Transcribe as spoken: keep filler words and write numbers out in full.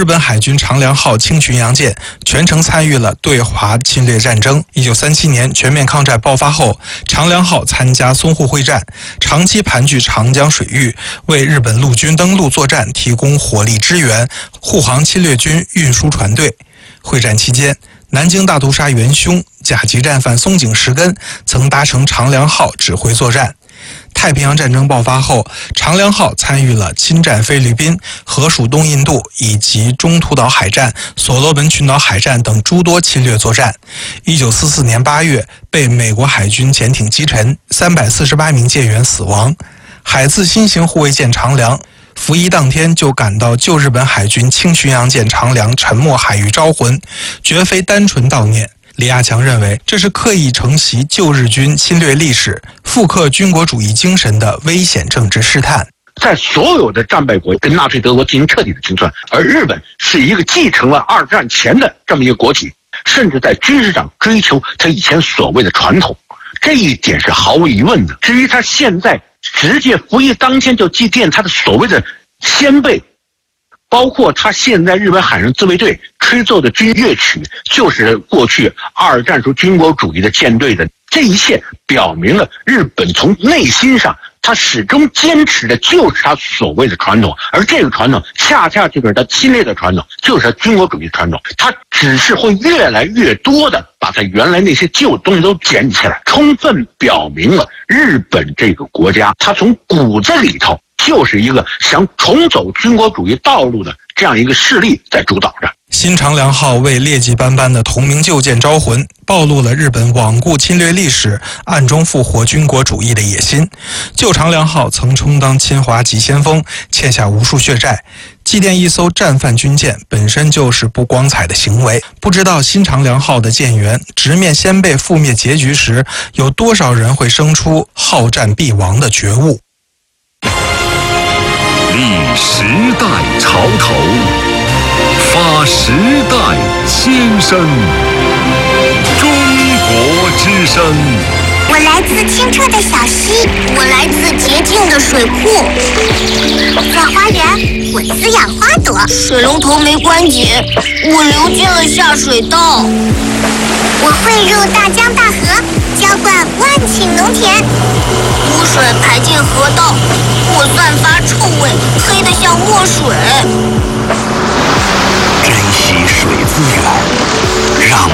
日本海军长良号轻巡洋舰全程参与了对华侵略战争。一九三七年全面抗战爆发后，长良号参加淞沪会战，长期盘踞长江水域，为日本陆军登陆作战提供火力支援，护航侵略军运输船队。会战期间，南京大屠杀元凶甲级战犯松井石根曾搭乘长良号指挥作战。太平洋战争爆发后，长良号参与了侵占菲律宾、河属东印度以及中途岛海战、所罗门群岛海战等诸多侵略作战。一九四四年八月，被美国海军潜艇击沉，三百四十八名舰员死亡。海自新型护卫舰长良服役当天就赶到救日本海军轻巡洋舰长良沉没海域招魂，绝非单纯悼念。李亚强认为，这是刻意承袭旧日军侵略历史、复刻军国主义精神的危险政治试探。 在所有的战败国跟纳粹德国进行彻底的清算，而日本是一个继承了二战前的这么一个国体，甚至在军事上追求他以前所谓的传统，这一点是毫无疑问的。至于他现在直接服役当天就祭奠他的所谓的先辈，包括他现在日本海上自卫队吹奏的军乐曲，就是过去二战时军国主义的舰队的，这一切表明了日本从内心上他始终坚持的就是他所谓的传统，而这个传统恰恰就是他侵略的传统，就是他军国主义的传统。他只是会越来越多的把他原来那些旧东西都捡起来，充分表明了日本这个国家他从骨子里头就是一个想重走军国主义道路的这样一个势力在主导着。 新长良号为劣迹斑斑的同名旧舰招魂，暴露了日本罔顾侵略历史、暗中复活军国主义的野心。旧长良号曾充当侵华急先锋，欠下无数血债。祭奠一艘战犯军舰本身就是不光彩的行为，不知道新长良号的舰员直面先辈覆灭结局时，有多少人会生出好战必亡的觉悟。 立时代潮头，发时代先声。中国之声。 我来自清澈的小溪，我来自洁净的水库。在花园，我滋养花朵；水龙头没关紧，我流进了下水道。我汇入大江大河，浇灌万顷农田。污水排进河道，我散发臭味，黑得像墨水。 珍惜水资源，让